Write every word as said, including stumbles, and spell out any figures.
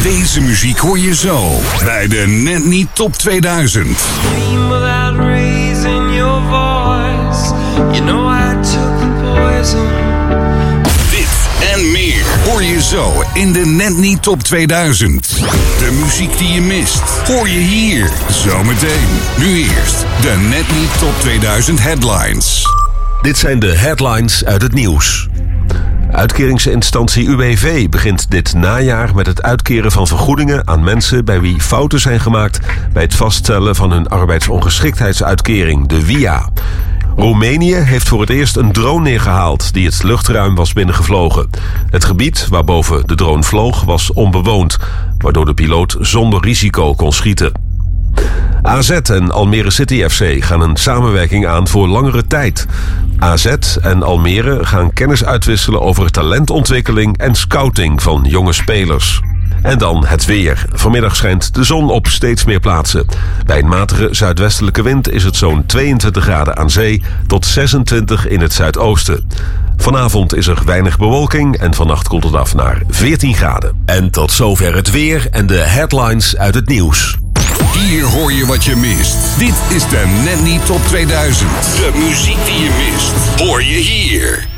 Deze muziek hoor je zo bij de Net Niet Top tweeduizend. Dream without raising your voice. You know I took the poison. Dit en meer hoor je zo in de Net Niet Top tweeduizend. De muziek die je mist hoor je hier zometeen. Nu eerst de Net Niet Top tweeduizend headlines. Dit zijn de headlines uit het nieuws. Uitkeringsinstantie U W V begint dit najaar met het uitkeren van vergoedingen aan mensen bij wie fouten zijn gemaakt bij het vaststellen van hun arbeidsongeschiktheidsuitkering, de W I A. Roemenië heeft voor het eerst een drone neergehaald die het luchtruim was binnengevlogen. Het gebied waarboven de drone vloog was onbewoond, waardoor de piloot zonder risico kon schieten. A Z en Almere City F C gaan een samenwerking aan voor langere tijd. A Z en Almere gaan kennis uitwisselen over talentontwikkeling en scouting van jonge spelers. En dan het weer. Vanmiddag schijnt de zon op steeds meer plaatsen. Bij een matige zuidwestelijke wind is het zo'n tweeëntwintig graden aan zee tot zesentwintig in het zuidoosten. Vanavond is er weinig bewolking en vannacht koelt het af naar veertien graden. En tot zover het weer en de headlines uit het nieuws. Hier hoor je wat je mist. Dit is de Net Niet Top tweeduizend. De muziek die je mist hoor je hier.